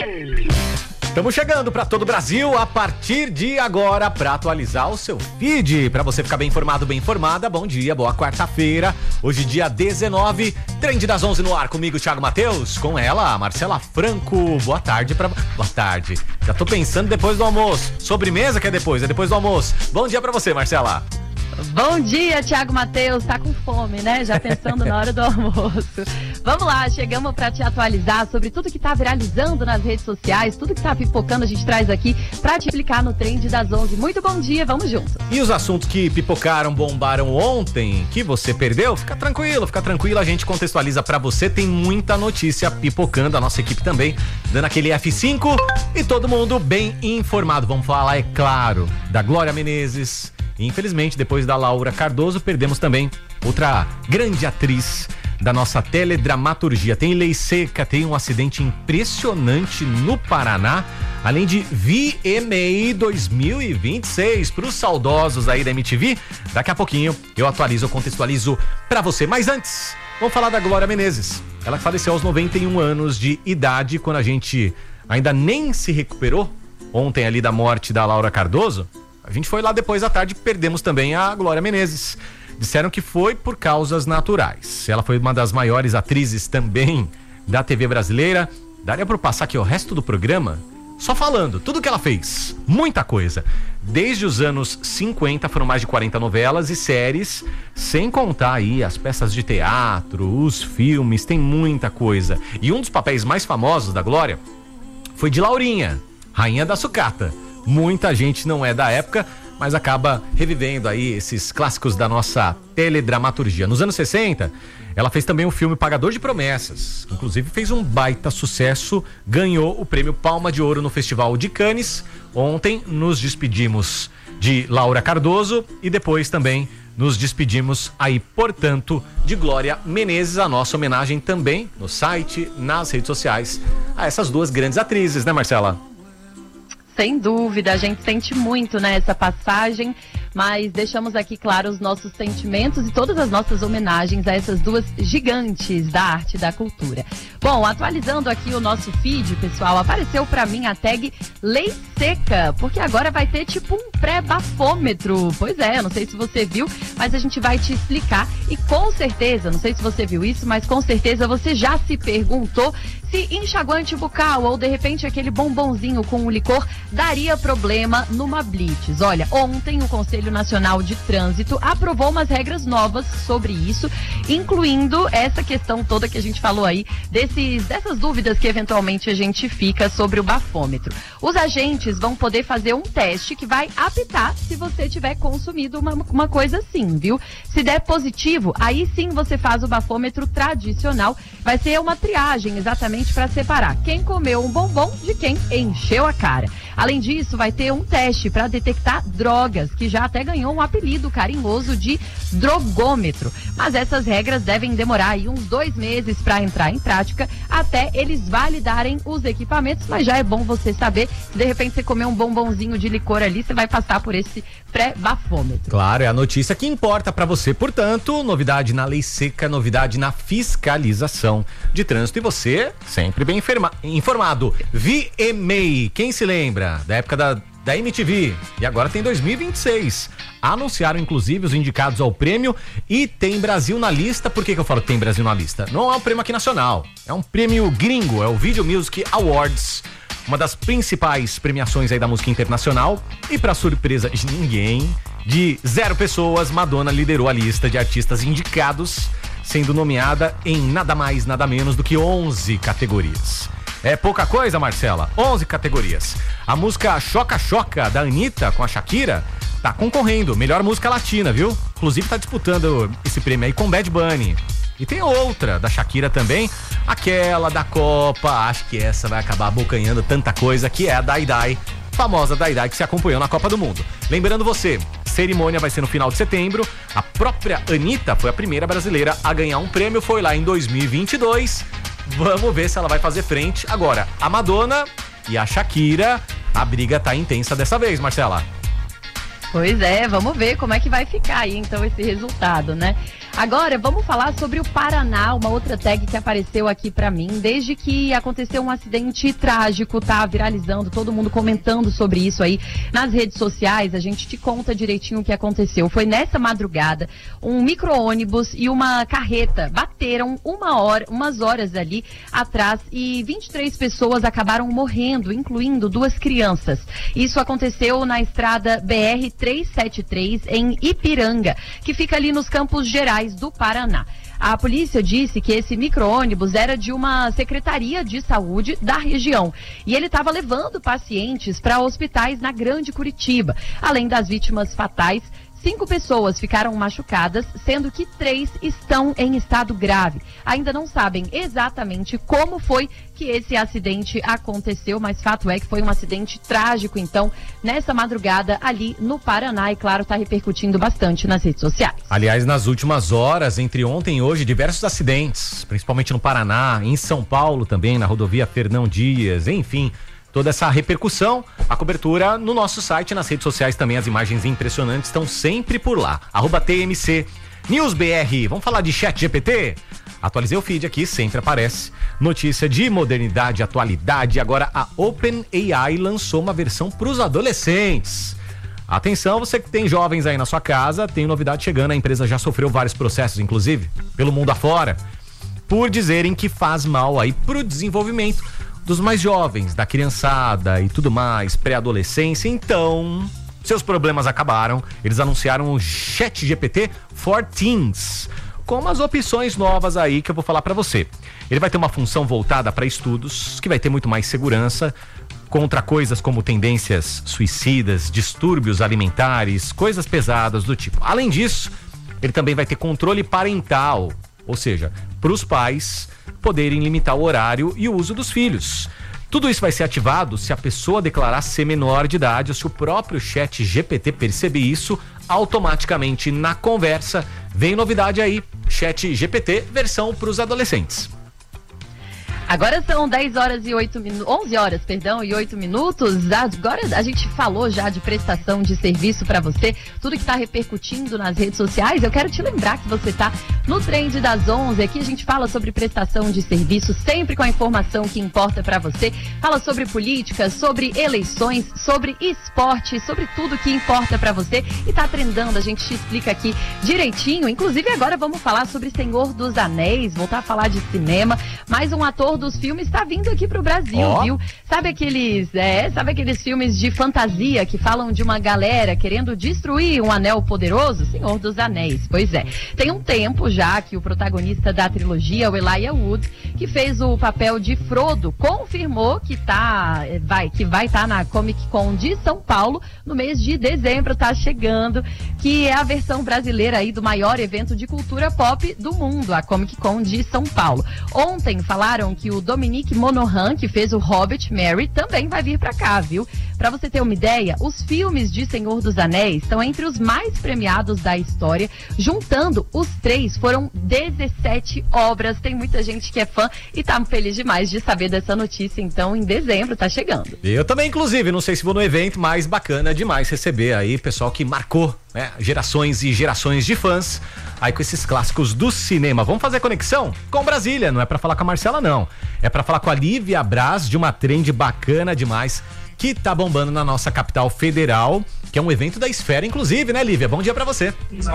Estamos chegando para todo o Brasil a partir de agora para atualizar o seu feed, para você ficar bem informado, bem informada. Bom dia, boa quarta-feira. Hoje dia 19, Trend das 11 no ar comigo, Thiago Matheus, com ela, Marcela Franco. Boa tarde Boa tarde. Já tô pensando depois do almoço. Sobremesa que é depois do almoço. Bom dia para você, Marcela. Bom dia, Thiago Matheus. Tá com fome, né? Já pensando na hora do almoço. Vamos lá, chegamos para te atualizar sobre tudo que tá viralizando nas redes sociais, tudo que tá pipocando a gente traz aqui para te explicar no Trend das 11. Muito bom dia, vamos juntos. E os assuntos que pipocaram, bombaram ontem, que você perdeu, fica tranquilo, a gente contextualiza para você. Tem muita notícia pipocando, a nossa equipe também dando aquele F5 e todo mundo bem informado. Vamos falar, é claro, da Glória Menezes. Infelizmente, depois da Laura Cardoso, perdemos também outra grande atriz da nossa teledramaturgia. Tem lei seca, tem um acidente impressionante no Paraná, além de VMA 2026 para os saudosos aí da MTV. Daqui a pouquinho eu atualizo, eu contextualizo para você. Mas antes, vamos falar da Glória Menezes. Ela faleceu aos 91 anos de idade, quando a gente ainda nem se recuperou ontem ali da morte da Laura Cardoso. A gente foi lá depois à tarde e perdemos também a Glória Menezes. Disseram que foi por causas naturais. Ela foi uma das maiores atrizes também da TV brasileira. Daria para passar aqui o resto do programa só falando tudo que ela fez. Muita coisa. Desde os anos 50 foram mais de 40 novelas e séries, sem contar aí as peças de teatro, os filmes, tem muita coisa. E um dos papéis mais famosos da Glória foi de Laurinha, Rainha da Sucata. Muita gente não é da época, mas acaba revivendo aí esses clássicos da nossa teledramaturgia. Nos anos 60, ela fez também o filme Pagador de Promessas, que inclusive fez um baita sucesso, ganhou o prêmio Palma de Ouro no Festival de Cannes. Ontem nos despedimos de Laura Cardoso e depois também nos despedimos aí, portanto, de Glória Menezes. A nossa homenagem também no site, nas redes sociais, a essas duas grandes atrizes, né, Marcela? Sem dúvida, a gente sente muito, né, essa passagem, mas deixamos aqui, claro, os nossos sentimentos e todas as nossas homenagens a essas duas gigantes da arte e da cultura. Bom, atualizando aqui o nosso feed, pessoal, apareceu pra mim a tag Lei Seca, porque agora vai ter tipo um pré-bafômetro. Pois é, eu não sei se você viu, mas a gente vai te explicar e com certeza, não sei se você viu isso, mas com certeza você já se perguntou se enxaguante bucal ou de repente aquele bombonzinho com um licor daria problema numa blitz. Olha, ontem o Conselho Nacional de Trânsito aprovou umas regras novas sobre isso, incluindo essa questão toda que a gente falou aí, dessas dúvidas que eventualmente a gente fica sobre o bafômetro. Os agentes vão poder fazer um teste que vai apitar se você tiver consumido uma coisa assim, viu? Se der positivo, aí sim você faz o bafômetro tradicional. Vai ser uma triagem exatamente para separar quem comeu um bombom de quem encheu a cara. Além disso, vai ter um teste para detectar drogas, que já até ganhou um apelido carinhoso de drogômetro. Mas essas regras devem demorar aí uns 2 meses para entrar em prática, até eles validarem os equipamentos. Mas já é bom você saber, se de repente você comer um bombonzinho de licor ali, você vai passar por esse pré-bafômetro. Claro, é a notícia que importa para você. Portanto, novidade na lei seca, novidade na fiscalização de trânsito. E você, sempre bem informado. VMA, quem se lembra? Da época da MTV, e agora tem 2026. Anunciaram inclusive os indicados ao prêmio e tem Brasil na lista. Por que eu falo que tem Brasil na lista? Não é um prêmio aqui nacional, é um prêmio gringo, é o Video Music Awards, uma das principais premiações aí da música internacional. E para surpresa de ninguém, de 0 pessoas, Madonna liderou a lista de artistas indicados, sendo nomeada em nada mais, nada menos do que 11 categorias. É pouca coisa, Marcela? 11 categorias. A música Choca Choca, da Anitta, com a Shakira, tá concorrendo. Melhor música latina, viu? Inclusive tá disputando esse prêmio aí com Bad Bunny. E tem outra da Shakira também, aquela da Copa, acho que essa vai acabar abocanhando tanta coisa, que é a Dai Dai, famosa Dai Dai, que se acompanhou na Copa do Mundo. Lembrando você, cerimônia vai ser no final de setembro. A própria Anitta foi a primeira brasileira a ganhar um prêmio, foi lá em 2022. Vamos ver se ela vai fazer frente. Agora, a Madonna e a Shakira, a briga tá intensa dessa vez, Marcela. Pois é, vamos ver como é que vai ficar aí então esse resultado, né? Agora, vamos falar sobre o Paraná, uma outra tag que apareceu aqui pra mim. Desde que aconteceu um acidente trágico, tá viralizando, todo mundo comentando sobre isso aí nas redes sociais. A gente te conta direitinho o que aconteceu. Foi nessa madrugada, um micro-ônibus e uma carreta bateram umas horas ali atrás e 23 pessoas acabaram morrendo, incluindo 2 crianças. Isso aconteceu na estrada BR-373 em Ipiranga, que fica ali nos Campos Gerais do Paraná. A polícia disse que esse micro-ônibus era de uma secretaria de saúde da região e ele estava levando pacientes para hospitais na Grande Curitiba. Além das vítimas fatais, 5 pessoas ficaram machucadas, sendo que 3 estão em estado grave. Ainda não sabem exatamente como foi que esse acidente aconteceu, mas fato é que foi um acidente trágico, então, nessa madrugada ali no Paraná, e claro, está repercutindo bastante nas redes sociais. Aliás, nas últimas horas, entre ontem e hoje, diversos acidentes, principalmente no Paraná, em São Paulo também, na rodovia Fernão Dias, enfim, toda essa repercussão, a cobertura no nosso site, nas redes sociais também, as imagens impressionantes estão sempre por lá, @TMC News BR. Vamos falar de ChatGPT? Atualizei o feed aqui, sempre aparece notícia de modernidade, atualidade. Agora a OpenAI lançou uma versão para os adolescentes. Atenção, você que tem jovens aí na sua casa, tem novidade chegando. A empresa já sofreu vários processos, inclusive, pelo mundo afora, por dizerem que faz mal aí pro desenvolvimento dos mais jovens, da criançada e tudo mais, pré-adolescência. Então, seus problemas acabaram. Eles anunciaram o ChatGPT for Teens, com umas opções novas aí que eu vou falar pra você. Ele vai ter uma função voltada para estudos, que vai ter muito mais segurança contra coisas como tendências suicidas, distúrbios alimentares, coisas pesadas do tipo. Além disso, ele também vai ter controle parental, ou seja, para os pais poderem limitar o horário e o uso dos filhos. Tudo isso vai ser ativado se a pessoa declarar ser menor de idade ou se o próprio ChatGPT perceber isso automaticamente na conversa. Vem novidade aí, ChatGPT versão para os adolescentes. Agora são 11 horas, e 8 minutos. Agora a gente falou já de prestação de serviço para você, tudo que está repercutindo nas redes sociais. Eu quero te lembrar que você está no Trend das 11. Aqui a gente fala sobre prestação de serviço, sempre com a informação que importa para você. Fala sobre política, sobre eleições, sobre esporte, sobre tudo que importa para você. E tá trendando, a gente te explica aqui direitinho. Inclusive agora vamos falar sobre Senhor dos Anéis, voltar a falar de cinema. Mais um ator dos filmes está vindo aqui pro Brasil, viu? Sabe aqueles filmes de fantasia que falam de uma galera querendo destruir um anel poderoso? Senhor dos Anéis, pois é. Tem um tempo já que o protagonista da trilogia, o Elijah Wood, que fez o papel de Frodo, confirmou que vai estar na Comic Con de São Paulo no mês de dezembro, tá chegando, que é a versão brasileira aí do maior evento de cultura pop do mundo, a Comic Con de São Paulo. Ontem falaram que o Dominique Monaghan, que fez o Hobbit, Merry, também vai vir pra cá, viu? Pra você ter uma ideia, os filmes de Senhor dos Anéis estão entre os mais premiados da história. Juntando os 3, foram 17 obras. Tem muita gente que é fã e tá feliz demais de saber dessa notícia. Então, em dezembro, tá chegando. Eu também, inclusive, não sei se vou no evento, mas bacana demais receber aí pessoal que marcou, né, gerações e gerações de fãs aí com esses clássicos do cinema. Vamos fazer conexão com Brasília, não é pra falar com a Marcela, não. É pra falar com a Lívia Braz, de uma trend bacana demais, que tá bombando na nossa capital federal, que é um evento da Esfera, inclusive, né, Lívia? Bom dia pra você.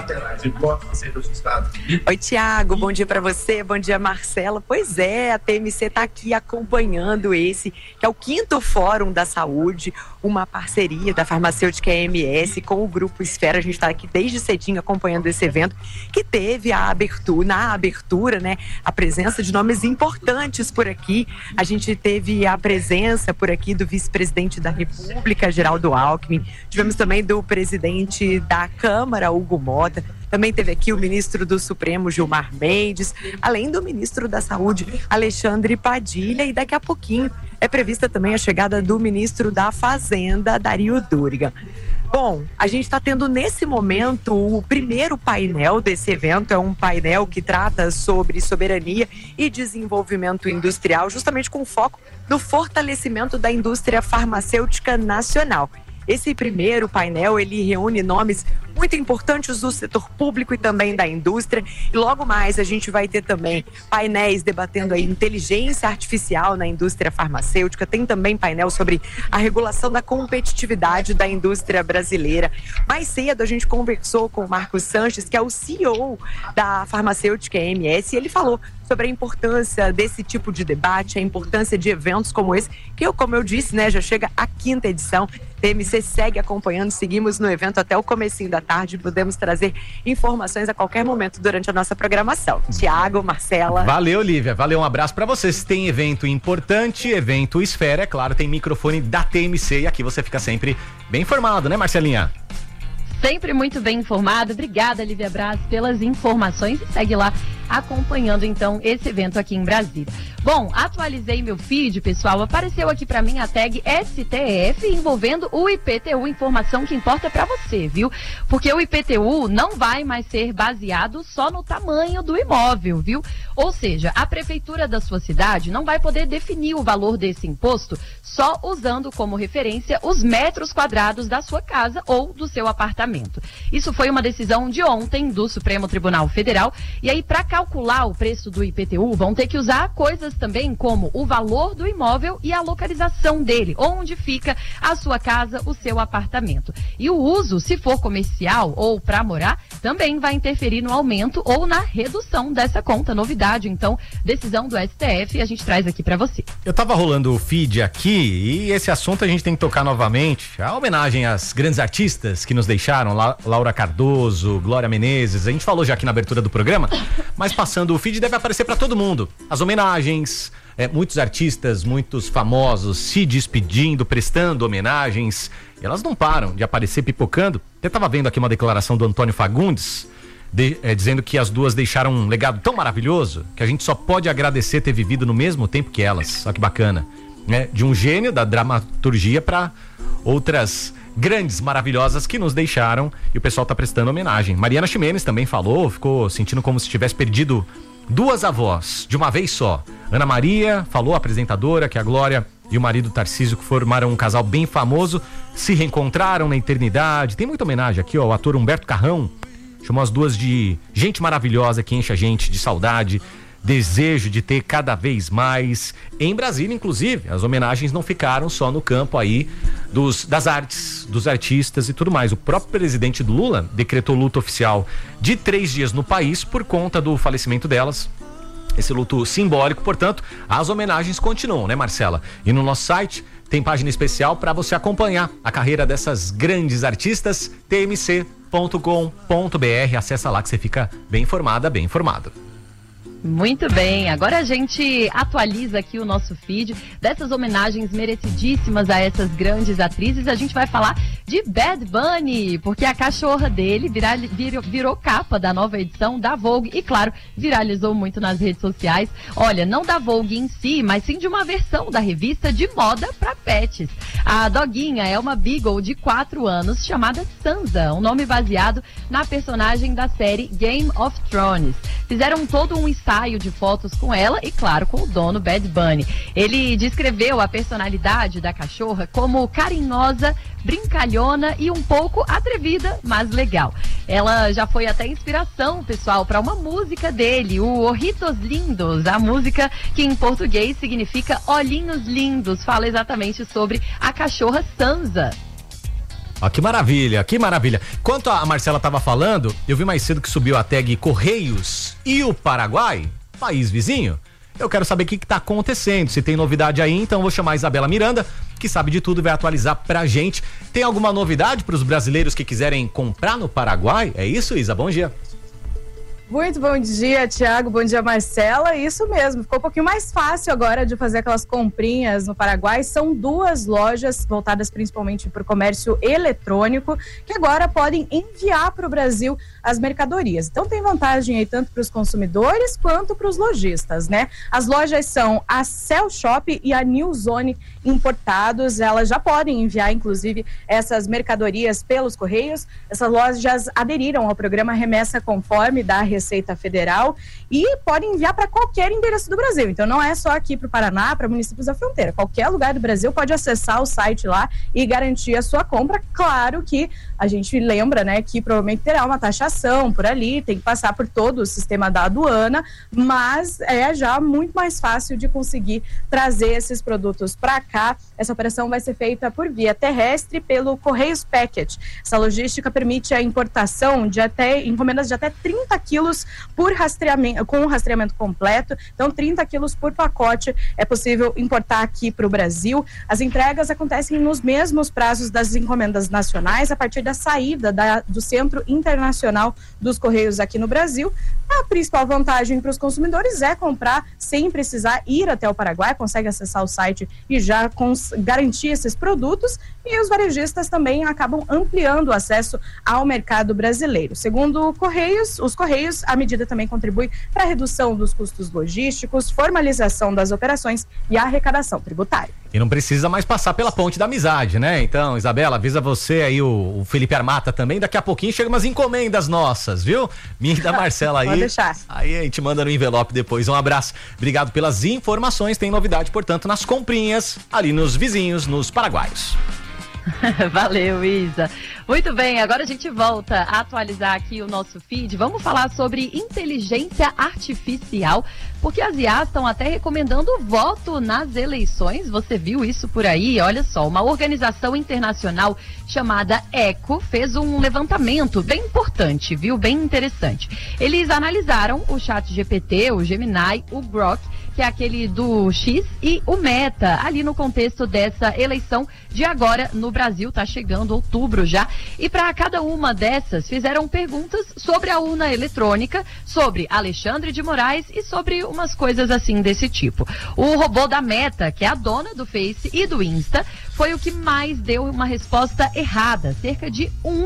Oi, Thiago, bom dia pra você, bom dia, Marcela. Pois é, a TMC tá aqui acompanhando esse, que é o 5º Fórum da Saúde, uma parceria da farmacêutica EMS com o Grupo Esfera. A gente tá aqui desde cedinho acompanhando esse evento, que teve na abertura, né, a presença de nomes importantes por aqui. A gente teve a presença por aqui do vice-presidente da República, Geraldo Alckmin. Tivemos também do presidente da Câmara, Hugo Mota. Também teve aqui o ministro do Supremo, Gilmar Mendes, além do ministro da Saúde, Alexandre Padilha, e daqui a pouquinho é prevista também a chegada do ministro da Fazenda, Dario Durigan. Bom, a gente está tendo nesse momento o primeiro painel desse evento, é um painel que trata sobre soberania e desenvolvimento industrial, justamente com foco no fortalecimento da indústria farmacêutica nacional. Esse primeiro painel, ele reúne nomes muito importantes do setor público e também da indústria. E logo mais a gente vai ter também painéis debatendo aí inteligência artificial na indústria farmacêutica. Tem também painel sobre a regulação da competitividade da indústria brasileira. Mais cedo a gente conversou com o Marcos Sanches, que é o CEO da farmacêutica EMS, e ele falou sobre a importância desse tipo de debate, a importância de eventos como esse, que como eu disse, né, já chega a 5ª edição. TMC segue acompanhando, seguimos no evento até o comecinho da tarde, podemos trazer informações a qualquer momento durante a nossa programação. Tiago, Marcela. Valeu, Lívia, valeu, um abraço pra vocês. Tem evento importante, evento Esfera, é claro, tem microfone da TMC e aqui você fica sempre bem informado, né, Marcelinha? Sempre muito bem informado. Obrigada, Lívia Braz, pelas informações e segue lá acompanhando então esse evento aqui em Brasília. Bom, atualizei meu feed, pessoal, apareceu aqui pra mim a tag STF envolvendo o IPTU, informação que importa pra você, viu? Porque o IPTU não vai mais ser baseado só no tamanho do imóvel, viu? Ou seja, a prefeitura da sua cidade não vai poder definir o valor desse imposto só usando como referência os metros quadrados da sua casa ou do seu apartamento. Isso foi uma decisão de ontem do Supremo Tribunal Federal, e aí para calcular o preço do IPTU vão ter que usar coisas também como o valor do imóvel e a localização dele, onde fica a sua casa, o seu apartamento. E o uso, se for comercial ou para morar, também vai interferir no aumento ou na redução dessa conta. Novidade, então, decisão do STF, a gente traz aqui para você. Eu tava rolando o feed aqui e esse assunto a gente tem que tocar novamente. A homenagem às grandes artistas que nos deixaram, Laura Cardoso, Glória Menezes, a gente falou já aqui na abertura do programa, mas passando o feed deve aparecer para todo mundo. As homenagens, muitos artistas, muitos famosos se despedindo, prestando homenagens, e elas não param de aparecer pipocando. Até tava vendo aqui uma declaração do Antônio Fagundes, dizendo que as duas deixaram um legado tão maravilhoso que a gente só pode agradecer ter vivido no mesmo tempo que elas. Olha que bacana, né? De um gênio da dramaturgia para outras grandes, maravilhosas que nos deixaram, e o pessoal tá prestando homenagem. Mariana Ximenes também falou, ficou sentindo como se tivesse perdido duas avós de uma vez só. Ana Maria falou, apresentadora, que a Glória e o marido Tarcísio, que formaram um casal bem famoso, se reencontraram na eternidade. Tem muita homenagem aqui, ó, o ator Humberto Carrão chamou as duas de gente maravilhosa que enche a gente de saudade, desejo de ter cada vez mais. Em Brasília, inclusive, as homenagens não ficaram só no campo aí das artes, dos artistas e tudo mais. O próprio presidente Lula decretou luto oficial de 3 dias no país por conta do falecimento delas. Esse luto simbólico, portanto, as homenagens continuam, né, Marcela? E no nosso site tem página especial para você acompanhar a carreira dessas grandes artistas, tmc.com.br. Acessa lá que você fica bem informada, bem informado. Muito bem, agora a gente atualiza aqui o nosso feed dessas homenagens merecidíssimas a essas grandes atrizes. A gente vai falar de Bad Bunny, porque a cachorra dele virou capa da nova edição da Vogue e, claro, viralizou muito nas redes sociais. Olha, não da Vogue em si, mas sim de uma versão da revista de moda para pets. A doguinha é uma Beagle de 4 anos chamada Sansa, um nome baseado na personagem da série Game of Thrones. Fizeram todo um ensaio de fotos com ela e, claro, com o dono Bad Bunny. Ele descreveu a personalidade da cachorra como carinhosa, brincalhona e um pouco atrevida, mas legal. Ela já foi até inspiração, pessoal, para uma música dele, o Ojitos Lindos, a música que em português significa Olhinhos Lindos, fala exatamente sobre a cachorra Sansa. Ó, que maravilha, que maravilha. Enquanto a Marcela tava falando, eu vi mais cedo que subiu a tag Correios e o Paraguai, país vizinho. Eu quero saber o que tá acontecendo, se tem novidade aí, então vou chamar a Isabela Miranda, que sabe de tudo e vai atualizar pra gente. Tem alguma novidade pros brasileiros que quiserem comprar no Paraguai? É isso, Isa? Bom dia. Muito bom dia, Tiago. Bom dia, Marcela. Isso mesmo, ficou um pouquinho mais fácil agora de fazer aquelas comprinhas no Paraguai. São 2 lojas voltadas principalmente para o comércio eletrônico que agora podem enviar para o Brasil as mercadorias. Então tem vantagem aí tanto para os consumidores quanto para os lojistas, né? As lojas são a Cell Shop e a New Zone Importados. Elas já podem enviar, inclusive, essas mercadorias pelos Correios. Essas lojas aderiram ao programa Remessa Conforme da Receita Receita Federal e pode enviar para qualquer endereço do Brasil. Então não é só aqui para o Paraná, para municípios da fronteira. Qualquer lugar do Brasil pode acessar o site lá e garantir a sua compra. Claro que a gente lembra, né, que provavelmente terá uma taxação por ali, tem que passar por todo o sistema da aduana, mas é já muito mais fácil de conseguir trazer esses produtos para cá. Essa operação vai ser feita por via terrestre pelo Correios Packet. Essa logística permite a importação de encomendas de até 30 quilos por rastreamento, com o rastreamento completo. Então 30 quilos por pacote é possível importar aqui para o Brasil. As entregas acontecem nos mesmos prazos das encomendas nacionais, a partir da saída do Centro Internacional dos Correios aqui no Brasil. A principal vantagem para os consumidores é comprar sem precisar ir até o Paraguai, consegue acessar o site e já garantir esses produtos, e os varejistas também acabam ampliando o acesso ao mercado brasileiro. Segundo os Correios, a medida também contribui para a redução dos custos logísticos, formalização das operações e arrecadação tributária. E não precisa mais passar pela ponte da amizade, né? Então, Isabela, avisa você aí, o Felipe Armata também, daqui a pouquinho chega umas encomendas nossas, viu? Minha e da Marcela aí. Pode deixar. Aí a gente manda no envelope depois. Um abraço. Obrigado pelas informações. Tem novidade, portanto, nas comprinhas, ali nos vizinhos, nos paraguaios. Valeu, Isa. Muito bem, agora a gente volta a atualizar aqui o nosso feed. Vamos falar sobre inteligência artificial, porque as IAs estão até recomendando o voto nas eleições. Você viu isso por aí? Olha só, uma organização internacional chamada ECO fez um levantamento bem importante, viu? Bem interessante. Eles analisaram o ChatGPT, o Gemini, o Grok, que é aquele do X, e o Meta, ali no contexto dessa eleição de agora no Brasil. Tá chegando outubro já, e para cada uma dessas fizeram perguntas sobre a urna eletrônica, sobre Alexandre de Moraes e sobre umas coisas assim desse tipo. O robô da Meta, que é a dona do Face e do Insta, foi o que mais deu uma resposta errada. Cerca de um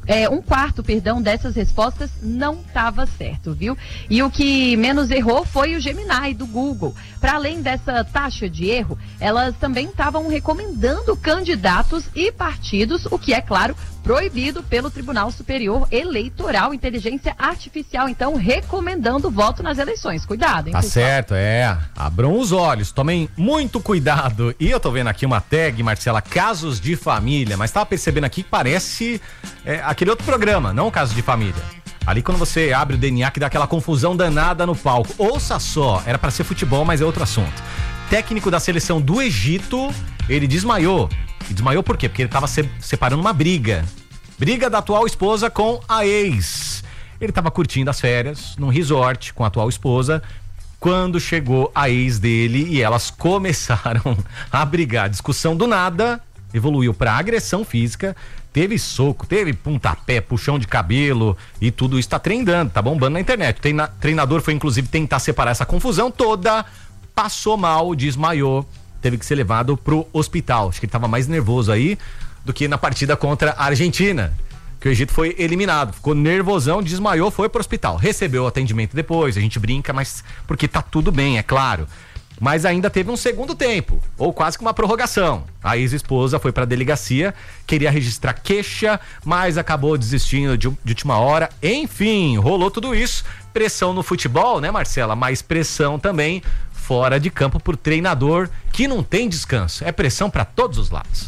quarto dessas respostas não estava certo, viu? E o que menos errou foi o Gemini do Google. Para além dessa taxa de erro, elas também estavam recomendando candidatos e partidos, o que é, claro, proibido pelo Tribunal Superior Eleitoral. Inteligência artificial, então, recomendando o voto nas eleições. Cuidado, hein, tá pessoal? Certo, abram os olhos, tomem muito cuidado. E eu tô vendo aqui uma tag, Marcela, casos de família, mas tava percebendo aqui que parece aquele outro programa, não Casos de Família. Ali quando você abre o DNA que dá aquela confusão danada no palco. Ouça só, era pra ser futebol, mas é outro assunto. Técnico da seleção do Egito, ele desmaiou. E desmaiou por quê? Porque ele tava separando uma briga. Briga da atual esposa com a ex. Ele tava curtindo as férias num resort com a atual esposa, quando chegou a ex dele e elas começaram a brigar. Discussão do nada evoluiu pra agressão física. Teve soco, teve pontapé, puxão de cabelo e tudo isso tá trendando, tá bombando na internet. O treinador foi inclusive tentar separar essa confusão toda, passou mal, desmaiou, teve que ser levado pro hospital. Acho que ele tava mais nervoso aí do que na partida contra a Argentina, que o Egito foi eliminado. Ficou nervosão, desmaiou, foi pro hospital. Recebeu atendimento depois, a gente brinca, mas porque tá tudo bem, é claro. Mas ainda teve um segundo tempo, ou quase que uma prorrogação. A ex-esposa foi pra delegacia, queria registrar queixa, mas acabou desistindo de última hora. Enfim, rolou tudo isso. Pressão no futebol, né, Marcela? Mas pressão também fora de campo por treinador que não tem descanso. É pressão pra todos os lados.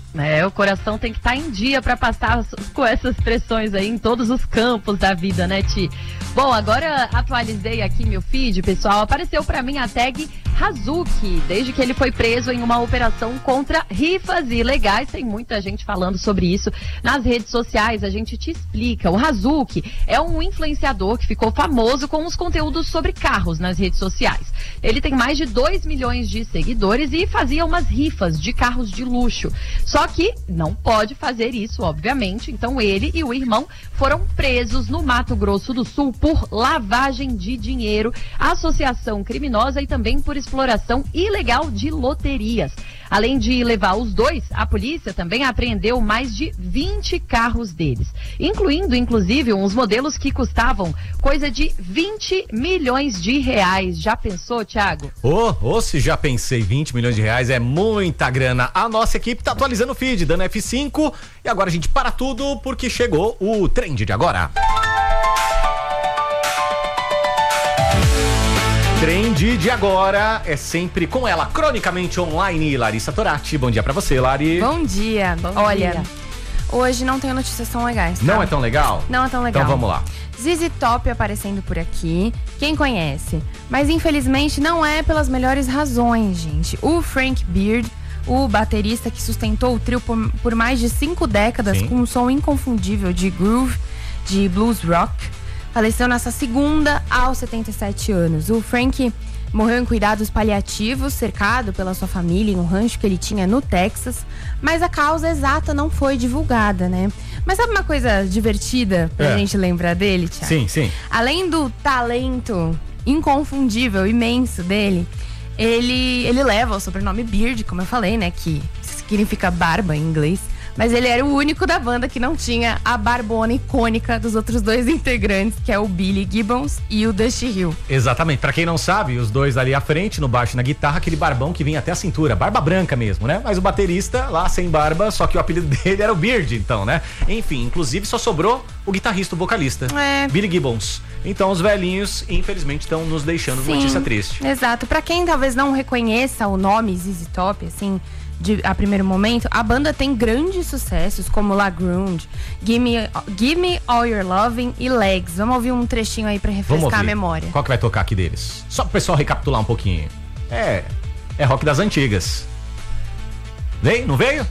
O coração tem que estar em dia para passar com essas pressões aí em todos os campos da vida, né, Ti? Bom, agora atualizei aqui meu feed, pessoal. Apareceu para mim a tag Hazuki, desde que ele foi preso em uma operação contra rifas ilegais. Tem muita gente falando sobre isso nas redes sociais, a gente te explica. O Hazuki é um influenciador que ficou famoso com os conteúdos sobre carros nas redes sociais. Ele tem mais de 2 milhões de seguidores e fazia umas rifas de carros de luxo. Só que não pode fazer isso, obviamente. Então ele e o irmão foram presos no Mato Grosso do Sul por lavagem de dinheiro, associação criminosa e também por exploração ilegal de loterias. Além de levar os dois, a polícia também apreendeu mais de 20 carros deles, incluindo, inclusive, uns modelos que custavam coisa de 20 milhões de reais. Já pensou, Thiago? Se já pensei, 20 milhões de reais é muita grana. A nossa equipe tá atualizando o feed, dando F5, e agora a gente para tudo porque chegou o Trend de Agora. Trend de agora é sempre com ela, cronicamente online, Larissa Torati. Bom dia pra você, Lari. Bom dia. Olha, hoje não tenho notícias tão legais, tá? Não é tão legal? Não é tão legal. Então vamos lá. ZZ Top aparecendo por aqui. Quem conhece? Mas infelizmente não é pelas melhores razões, gente. O Frank Beard, o baterista que sustentou o trio por mais de 5 décadas, Sim, com um som inconfundível de groove, de blues rock, faleceu nessa segunda aos 77 anos. O Frank morreu em cuidados paliativos, cercado pela sua família em um rancho que ele tinha no Texas, mas a causa exata não foi divulgada, né? Mas sabe uma coisa divertida pra gente lembrar dele, Thiago? Sim, sim. Além do talento inconfundível, imenso dele, ele leva o sobrenome Beard, como eu falei, né? Que significa barba em inglês. Mas ele era o único da banda que não tinha a barbona icônica dos outros 2 integrantes, que é o Billy Gibbons e o Dusty Hill. Exatamente. Pra quem não sabe, os dois ali à frente, no baixo e na guitarra, aquele barbão que vinha até a cintura. Barba branca mesmo, né? Mas o baterista lá sem barba, só que o apelido dele era o Beard, então, né? Enfim, inclusive só sobrou o guitarrista, o vocalista. Billy Gibbons. Então os velhinhos, infelizmente, estão nos deixando notícia triste. Exato. Pra quem talvez não reconheça o nome ZZ Top, assim, a primeiro momento, a banda tem grandes sucessos como La Grunge, Give Me All Your Loving e Legs. Vamos ouvir um trechinho aí pra refrescar a memória. Qual que vai tocar aqui deles? Só pro pessoal recapitular um pouquinho. É rock das antigas. Veio? Não veio?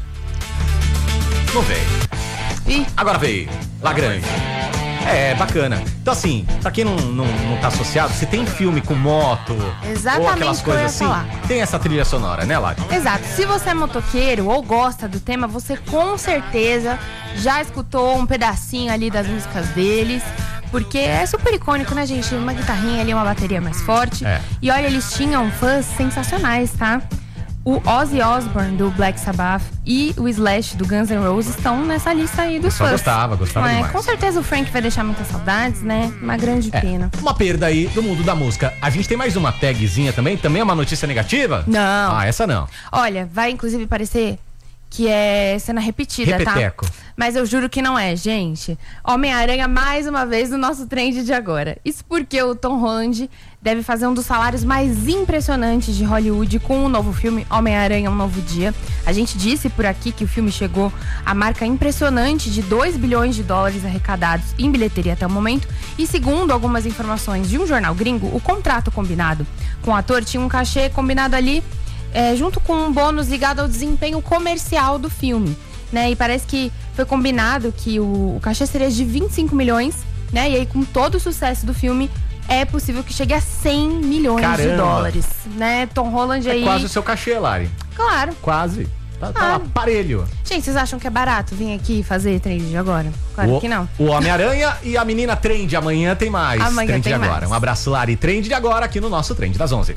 Não veio. Ih. Agora veio. La Grande. É, bacana. Então assim, pra quem não tá associado, se tem filme com moto ou aquelas coisas assim, tem essa trilha sonora, né, Lari? Exato. Se você é motoqueiro ou gosta do tema, você com certeza já escutou um pedacinho ali das músicas deles. Porque é super icônico, né, gente? Uma guitarrinha ali, uma bateria mais forte. E olha, eles tinham fãs sensacionais, tá? O Ozzy Osbourne, do Black Sabbath, e o Slash, do Guns N' Roses, estão nessa lista aí dos fãs. Gostava demais. Com certeza o Frank vai deixar muitas saudades, né? Uma grande pena. Uma perda aí do mundo da música. A gente tem mais uma tagzinha também é uma notícia negativa? Não. Ah, essa não. Olha, vai inclusive parecer que é cena repetida, Repeteco. tá? Mas eu juro que não é, gente. Homem-Aranha mais uma vez no nosso trend de agora. Isso porque o Tom Holland deve fazer um dos salários mais impressionantes de Hollywood com o novo filme Homem-Aranha Um Novo Dia. A gente disse por aqui que o filme chegou à marca impressionante de 2 bilhões de dólares arrecadados em bilheteria até o momento. E segundo algumas informações de um jornal gringo, o contrato combinado com o ator tinha um cachê combinado ali junto com um bônus ligado ao desempenho comercial do filme, né? E parece que foi combinado que o cachê seria de 25 milhões, né? E aí, com todo o sucesso do filme, é possível que chegue a 100 milhões de dólares, né? Tom Holland aí... É quase o seu cachê, Lari. Claro. Quase. Tá lá, parelho. Gente, vocês acham que é barato vir aqui fazer trend de agora? Claro que não. O Homem-Aranha e a menina Trend. Amanhã tem mais. Amanhã Trend tem de agora. mais. Um abraço, Lari. Trend de agora aqui no nosso Trend das 11.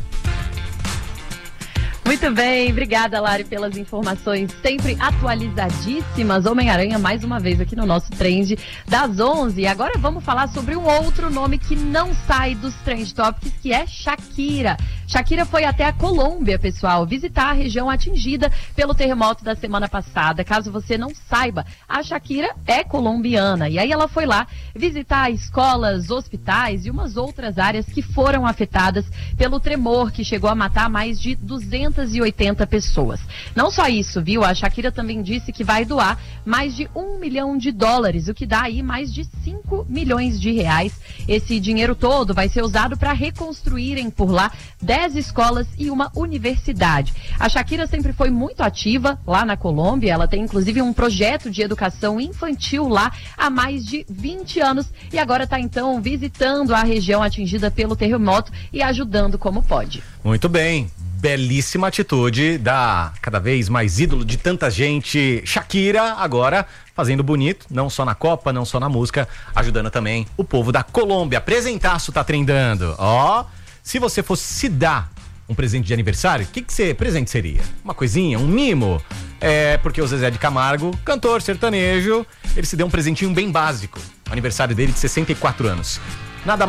Muito bem, obrigada, Lari, pelas informações sempre atualizadíssimas. Homem-Aranha mais uma vez aqui no nosso Trend das 11. E agora vamos falar sobre um outro nome que não sai dos Trend Topics, que é Shakira. Shakira foi até a Colômbia, pessoal, visitar a região atingida pelo terremoto da semana passada. Caso você não saiba, a Shakira é colombiana. E aí ela foi lá visitar escolas, hospitais e umas outras áreas que foram afetadas pelo tremor que chegou a matar mais de 280 pessoas. Não só isso, viu? A Shakira também disse que vai doar mais de $1 milhão, o que dá aí mais de 5 milhões de reais. Esse dinheiro todo vai ser usado para reconstruírem por lá 10 escolas e uma universidade. A Shakira sempre foi muito ativa lá na Colômbia. Ela tem inclusive um projeto de educação infantil lá há mais de 20 anos e agora está então visitando a região atingida pelo terremoto e ajudando como pode. Muito bem. Belíssima atitude da cada vez mais ídolo de tanta gente, Shakira, agora fazendo bonito, não só na Copa, não só na música, ajudando também o povo da Colômbia. Presentaço tá trendando. Se você fosse se dar um presente de aniversário, que presente seria? Uma coisinha, um mimo? Porque o Zezé de Camargo, cantor sertanejo, ele se deu um presentinho bem básico. O aniversário dele de 64 anos. Nada